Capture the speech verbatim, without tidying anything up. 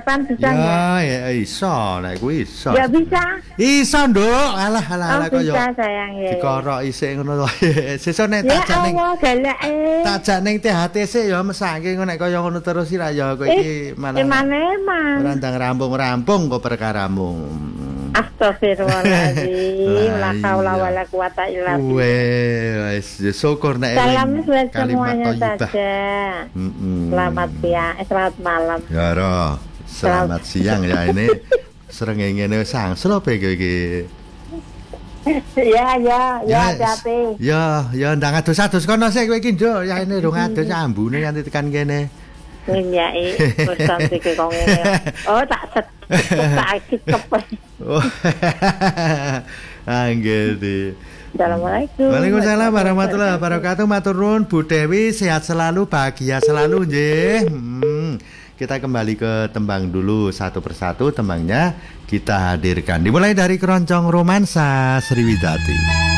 depan bisa ya? Ya, iso, nek kuwi iso. Ya bisa. Iso, Nduk. Alah, alah, alah kok kaya. Bisa sayang ya. Dikorok isik ngono wae. Sesuk nek Ya tajak ning Allah, galake. tajak ning T H T C ya mesake ngono nek kaya ngono terus ira ya kowe iki malah. Eman-eman. Ora ndang rampung-rampung kok perkaramu. Astagfirullahaladzim. La haula wala quwata illa billah. Wes, syukur nek salam buat kalimat semuanya thayyibah. saja. Mm-mm. Selamat siang, eh, selamat malam. Ya roh, selamat siang ya ini. Srengenge wis angsel apa iki iki? Ya, ya, ya, hati-hati. Ya, ya ndang adus-adus kono sik kowe iki, Nduk. Ya ini rung adus ambune nganti tekan kene. Nyai, terus sampai ke kong ini. Oh, tak set, tak sikap. Oh, anggih. Assalamualaikum. Waalaikumsalam warahmatullahi wabarakatuh. Matur nuwun Bu Dewi, sehat selalu, bahagia selalu nggih. Hmm. Kita kembali ke tembang dulu satu persatu tembangnya kita hadirkan. Dimulai dari keroncong romansa Sriwidati.